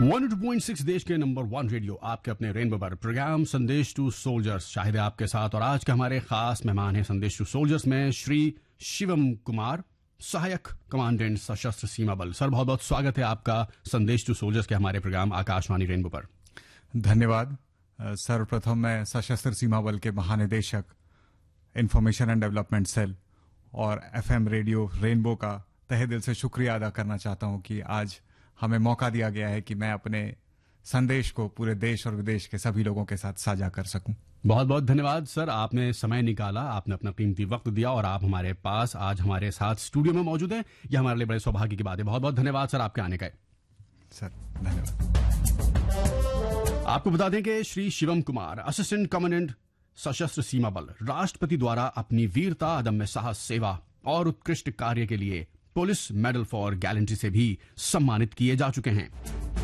102.6 देश के number 1 radio आपके अपने रेनबो पर प्रोग्राम संदेश टू सोल्जर्स शाहिद है आपके साथ। और आज के हमारे खास मेहमान हैं संदेश टू सोल्जर्स में श्री शिवम कुमार, सहायक कमांडेंट सशस्त्र सीमा बल। सर, बहुत बहुत स्वागत है आपका संदेश टू सोल्जर्स के हमारे प्रोग्राम आकाशवाणी रेनबो पर। धन्यवाद। सर्वप्रथम मैं सशस्त्र सीमा बल के महानिदेशक इंफॉर्मेशन एंड डेवलपमेंट सेल और एफएम रेडियो रेनबो का तहे दिल से शुक्रिया अदा करना चाहता हूं कि आज हमें मौका दिया गया है कि मैं अपने संदेश को पूरे देश और विदेश के सभी लोगों के साथ साझा कर सकूं। बहुत बहुत धन्यवाद सर, आपने समय निकाला, आपने अपना कीमती वक्त दिया और आप हमारे पास आज हमारे साथ स्टूडियो में मौजूद हैं। यह हमारे लिए बड़े सौभाग्य की बात है। बहुत बहुत धन्यवाद सर आपके आने का। सर धन्यवाद। आपको बता दें कि श्री शिवम कुमार, असिस्टेंट कमांडेंट सशस्त्र सीमा बल, राष्ट्रपति द्वारा अपनी वीरता, अदम्य साहस, सेवा और उत्कृष्ट कार्य के लिए पुलिस मेडल फॉर गैलेंट्री से भी सम्मानित किए जा चुके हैं।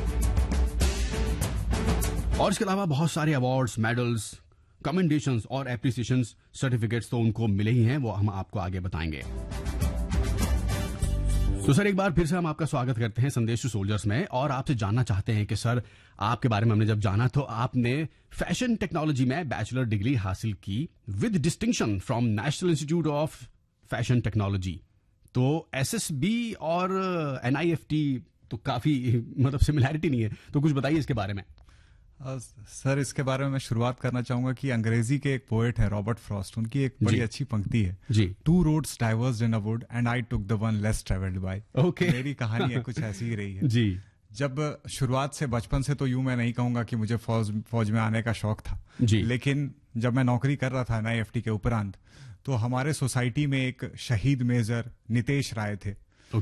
और इसके अलावा बहुत सारे अवार्ड्स, मेडल्स, कमेंडेशंस और एप्रिसिएशन सर्टिफिकेट्स तो उनको मिले ही हैं, वो हम आपको आगे बताएंगे। तो सर, एक बार फिर से हम आपका स्वागत करते हैं संदेश टू सोल्जर्स में और आपसे जानना चाहते हैं कि सर, आपके बारे में हमने जब जाना तो आपने फैशन टेक्नोलॉजी में बैचलर डिग्री हासिल की with distinction from national institute of fashion technology. तो एसएसबी और एनआईएफटी तो काफी मतलब सिमिलैरिटी नहीं है, तो कुछ बताइए इसके बारे में। सर, इसके बारे में मैं शुरुआत करना चाहूंगा कि अंग्रेजी के एक पोएट हैं रॉबर्ट फ्रॉस्ट, उनकी एक बड़ी अच्छी पंक्ति है जी। 2 roads diverged in a wood and I took the one less traveled by। Okay, मेरी कहानी है कुछ ऐसी ही रही है जी। जब शुरुआत से बचपन से तो यूं मैं नहीं कहूंगा कि मुझे फौज में आने का शौक था जी, लेकिन जब मैं नौकरी कर रहा था एनआईएफटी के उपरांत, तो हमारे सोसाइटी में एक शहीद मेजर नितेश राय थे,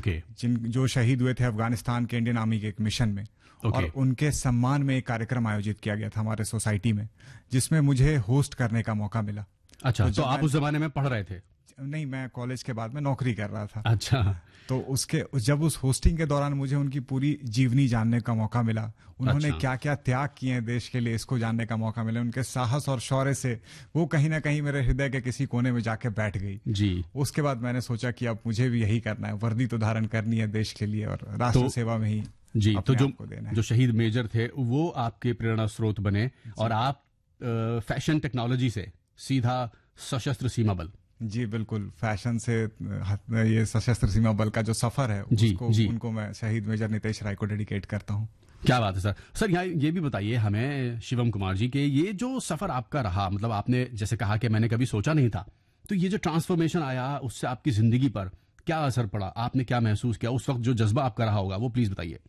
जो शहीद हुए थे अफगानिस्तान के इंडियन आर्मी के एक मिशन में। और उनके सम्मान में एक कार्यक्रम आयोजित किया गया था हमारे सोसाइटी में, जिसमें मुझे होस्ट करने का मौका मिला। अच्छा, तो आप उस जमाने में पढ़ रहे थे? नहीं, मैं कॉलेज के बाद में नौकरी कर रहा था। अच्छा। तो जब उस होस्टिंग के दौरान मुझे उनकी पूरी जीवनी जानने का मौका मिला, उन्होंने क्या क्या त्याग किए हैं देश के लिए, इसको जानने का मौका मिला। उनके साहस और शौर्य से वो कहीं ना कहीं मेरे हृदय के किसी कोने में जाके बैठ गई जी। उसके बाद मैंने सोचा कि अब मुझे भी यही करना है, वर्दी तो धारण करनी है देश के लिए और राष्ट्र सेवा में ही जी। तो जो शहीद मेजर थे वो आपके प्रेरणा स्रोत बने और आप फैशन टेक्नोलॉजी से सीधा सशस्त्र सीमा बल। जी बिल्कुल, फैशन से ये सशस्त्र सीमा बल का जो सफर है उनको मैं शहीद मेजर नितेश राय को डेडिकेट करता हूँ। क्या बात है सर। सर, यहाँ ये भी बताइए हमें शिवम कुमार जी के ये जो सफर आपका रहा, मतलब आपने जैसे कहा कि मैंने कभी सोचा नहीं था, तो ये जो ट्रांसफॉर्मेशन आया उससे आपकी जिंदगी पर क्या असर पड़ा, आपने क्या महसूस किया उस वक्त, जो जज्बा आपका रहा होगा वो प्लीज बताइए।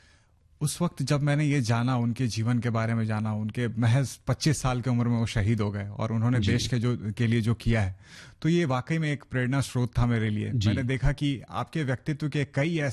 उस वक्त जब मैंने ये जाना, उनके जीवन के बारे में जाना, उनके महज 25 साल की उम्र में वो शहीद हो गए और उन्होंने देश के लिए जो किया है, तो ये वाकई में एक प्रेरणा स्रोत था मेरे लिए। मैंने देखा कि आपके व्यक्तित्व के कई